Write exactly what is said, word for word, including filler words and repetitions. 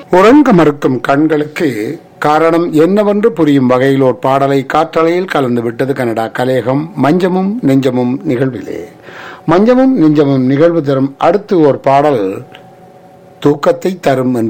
உறங்க மறுக்கும் கண்களுக்கு காரணம் என்னவென்று புரியும் வகையில் ஒரு பாடலை காற்றலையில் கலந்து விட்டது கனடா கலையகம். மஞ்சமும் நெஞ்சமும் நிகழ்விலே மஞ்சமும் நெஞ்சமும் நிகழ்வு தரும் அடுத்து ஒரு பாடல் தூக்கத்தை தரும் என்று